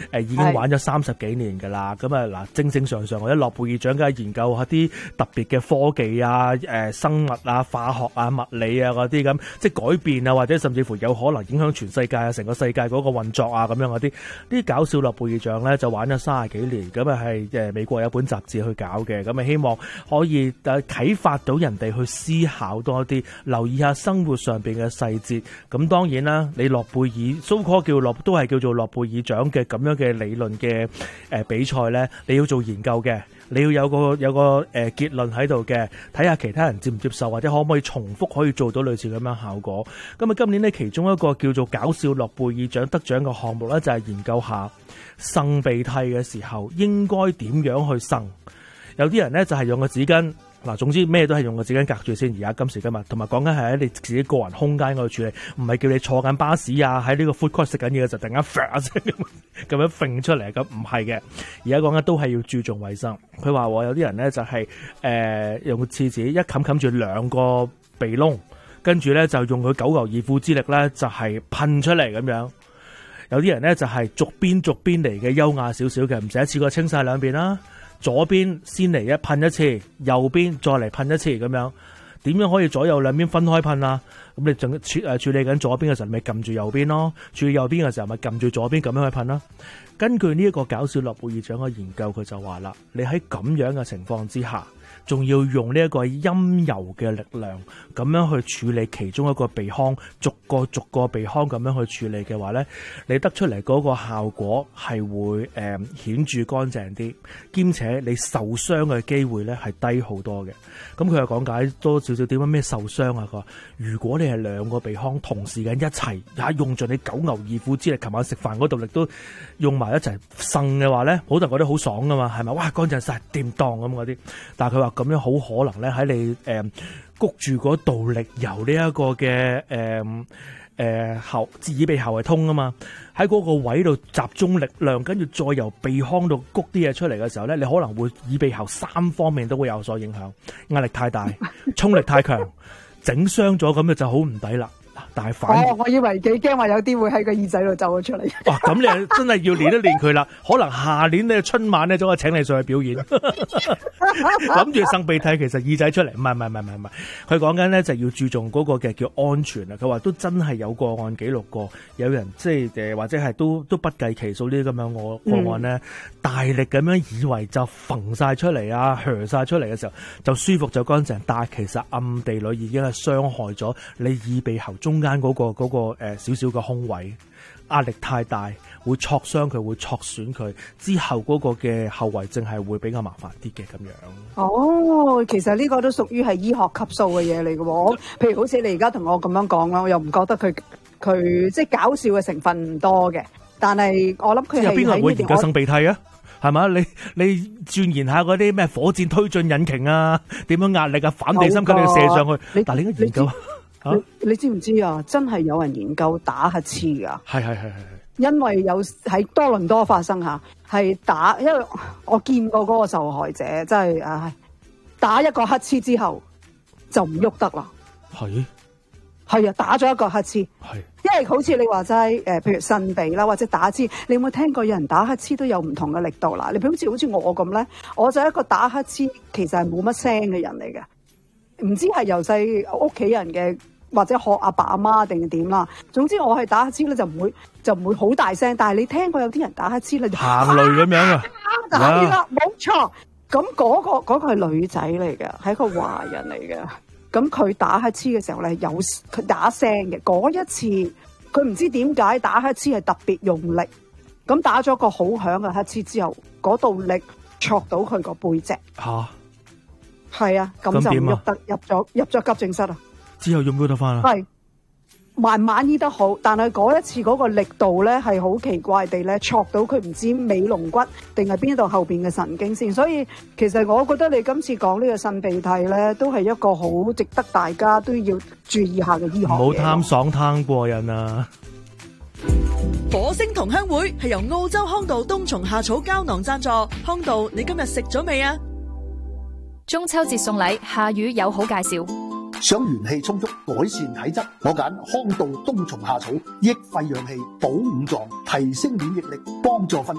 已經玩咗30幾年㗎啦。咁啊嗱，正常或者諾貝爾獎梗係研究下啲特別嘅科技啊、生物啊、化學啊、物理啊嗰啲咁，即係改變啊，或者甚至乎有可能影響全世界啊、成個世界嗰個運作啊咁樣嗰啲。啲搞笑諾貝爾獎咧就玩咗30幾年，咁啊係美國有本雜誌去搞嘅，咁啊希望可以啟發到人哋去思考多啲，留意下生活上邊嘅細節。咁當然啦，你諾貝爾so called都係叫做諾貝爾獎嘅咁樣嘅理論嘅比賽咧，你要做研究嘅，你要有個結論喺度嘅，睇下其他人接唔接受，或者可唔可以重複可以做到類似咁樣效果。咁啊今年呢，其中一個叫做搞笑諾貝爾獎得獎嘅項目咧，就係研究下擤鼻涕嘅時候應該點樣去擤。有啲人咧就係用個紙巾。嗱，總之咩都係用個紙巾隔住先。而家今時今日，同埋講緊係喺你自己個人空間嗰度處理，唔係叫你坐緊巴士啊，喺呢個 food court 食緊嘢嘅時候突然間噠聲咁樣揈出嚟，咁唔係嘅。而家講緊都係要注重衛生。佢話有啲人咧就係用廁紙一冚住2個鼻窿，跟住咧就用佢9牛二虎之力咧就係噴出嚟咁樣。有啲人咧就係逐邊嚟嘅優雅少少嘅，唔使一次過清晒兩邊啦。左邊先嚟噴一次，右邊再嚟噴一次咁樣。點樣可以左右兩邊分開噴啊？咁你仲處理緊左邊嘅時候，咪撳住右邊咯；處理右邊嘅時候，咪撳住左邊咁樣去噴啦。根據呢一個搞笑諾貝爾獎嘅研究，佢就話啦，你喺咁樣嘅情況之下，仲要用呢一個陰柔嘅力量咁樣去處理其中一個鼻腔，逐個鼻腔咁樣去處理嘅話咧，你得出嚟嗰個效果係會顯著乾淨啲，兼且你受傷嘅機會咧係低好多嘅。咁佢又講解多少少點樣咩受傷啊？佢話如果你係2個鼻腔同時間一齊用盡你9牛二虎之力，琴晚食飯嗰度力都用埋一齊擤嘅話咧，好多人覺得好爽噶嘛，係咪？哇，乾淨晒掂當咁嗰啲。但係佢話咁樣好可能咧喺你谷住嗰度力由呢一個嘅耳鼻喉係通啊嘛，喺嗰個位度集中力量，跟住再由鼻腔度谷啲嘢出嚟嘅時候咧，你可能會耳鼻喉3方面都會有所影響，壓力太大，衝力太強，整傷咗咁就好唔抵啦。但係我以為幾驚話有啲會喺個耳仔度走咗出嚟。 哇！咁你真係要練一練佢啦。可能下年咧春晚咧，就可以請你上去表演。諗住擤鼻涕，其實耳仔出嚟，唔係。佢講緊咧就要注重嗰個嘅叫安全啊。佢話都真係有個案記錄過，有人即係或者係都不計其數呢啲咁樣個案咧，大力咁樣以為就揈晒出嚟啊，hö晒出嚟嘅時候就舒服就乾淨，但係其實暗地裏已經係傷害咗你耳鼻喉中間嗰個少少嘅空位，壓力太大會挫傷佢，會挫損佢，之後嗰個嘅後遺症係會比較麻煩啲嘅咁樣。 哦，其實呢個都屬於係醫學級數嘅嘢嚟嘅喎。譬如好似你而家同我咁樣講啦，我又唔覺得佢即係搞笑嘅成分唔多嘅，但係我諗佢係有邊個會研究擤鼻涕啊？係嘛？你鑽研下嗰啲咩火箭推進引擎啊，點樣壓力啊，反地心吸力射上去。但係你應該研究。 你知唔知啊？真係有人研究打乞嗤噶， 係， 因為有喺多倫多發生吓，係打，因為我見過嗰個受害者，真係打一個乞嗤之後就唔喐得啦。係啊，打咗一個乞嗤，因為好似你話齋譬如擤鼻啦，或者打乞嗤，你有冇聽過有人打乞嗤都有唔同嘅力度啦？你譬如好似我咁咧，我就係一個打乞嗤其實係冇乜聲嘅人嚟嘅。唔知係由細屋企人嘅，或者學阿爸阿媽定係點啦。總之我係打乞嗤咧就唔會好大聲，但係你聽過有啲人打乞嗤咧行雷咁樣啊？ 係啦，冇錯。咁嗰個係女仔嚟嘅，係一個華人嚟嘅。咁佢打乞嗤嘅時候咧，佢打聲嘅。嗰一次佢唔知點解打乞嗤係特別用力，咁打咗個好響嘅乞嗤之後，嗰度力戳到佢個背脊。係啊，咁就唔喐得，入咗急症室啊。之後喐唔喐得翻啊？係慢慢醫得好，但係嗰一次嗰個力度咧係好奇怪地咧，戳到佢唔知尾龍骨定係邊度後邊嘅神經線。所以其實我覺得你今次講呢個擤鼻涕咧，都係一個好值得大家都要注意下嘅醫學嘢。唔好貪爽貪過癮啊！ 火星同鄉會係由澳洲康道冬蟲夏草膠囊贊助。康道，你今日食咗未啊？ 中秋節送禮，夏雨有好介紹。 想元氣充足，改善體質，我揀康道冬蟲夏草，益肺養氣，補五臟，提升免疫力，幫助瞓。